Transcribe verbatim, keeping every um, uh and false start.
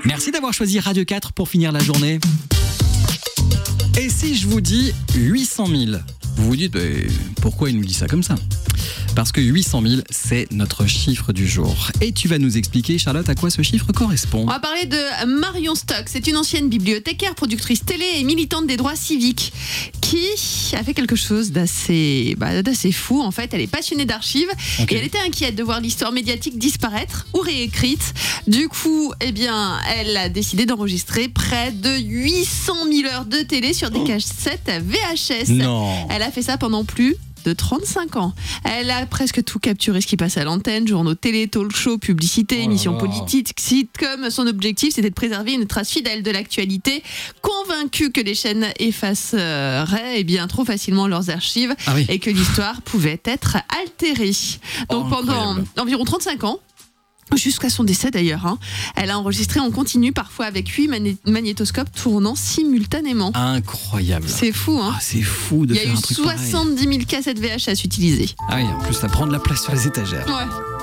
Merci d'avoir choisi Radio quatre pour finir la journée. Et si je vous dis huit cent mille, vous vous dites, bah, pourquoi il nous dit ça comme ça ? Parce que huit cent mille, c'est notre chiffre du jour. Et tu vas nous expliquer, Charlotte, à quoi ce chiffre correspond. On va parler de Marion Stock. C'est une ancienne bibliothécaire, productrice télé et militante des droits civiques qui a fait quelque chose d'assez, bah, d'assez fou. En fait, elle est passionnée d'archives okay. et elle était inquiète de voir l'histoire médiatique disparaître ou réécrite. Du coup, eh bien, elle a décidé d'enregistrer près de huit cent mille heures de télé sur des cassettes V H S. Non. Elle a fait ça pendant plus de trente-cinq ans. Elle a presque tout capturé ce qui passe à l'antenne, journaux télé, talk show, publicité, oh émissions politiques, sitcom. Son objectif, c'était de préserver une trace fidèle de l'actualité, convaincue que les chaînes effaceraient eh bien, trop facilement leurs archives ah oui. et que l'histoire pouvait être altérée. Donc oh, pendant environ trente-cinq ans, jusqu'à son décès d'ailleurs, hein. Elle a enregistré en continu, parfois avec huit mané- magnétoscopes tournant simultanément. Incroyable. C'est fou, hein. Ah, c'est fou de Il y faire a un eu truc soixante-dix mille cassettes V H S utilisées. Ah oui, en plus ça prend de la place sur les étagères. Ouais.